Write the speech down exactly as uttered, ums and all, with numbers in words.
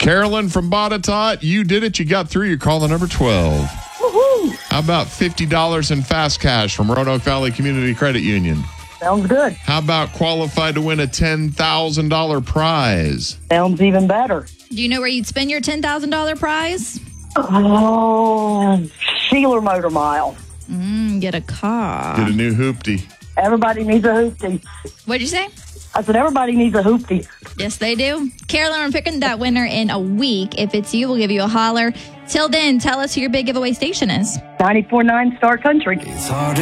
Carolyn from Botetourt, you did it. You got through. You're calling number twelve. Woohoo! How about fifty dollars in fast cash from Roanoke Valley Community Credit Union? Sounds good. How about qualified to win a ten thousand dollars prize? Sounds even better. Do you know where you'd spend your ten thousand dollars prize? Oh, Sheeler Motor Mile. Mm, get a car. Get a new hoopty. Everybody needs a hoopty. What'd you say? I said everybody needs a hoopty. Yes, they do. Carolyn, we're picking that winner in a week. If it's you, we'll give you a holler. Till then, tell us who your big giveaway station is. ninety-four point nine Star Country. It's hard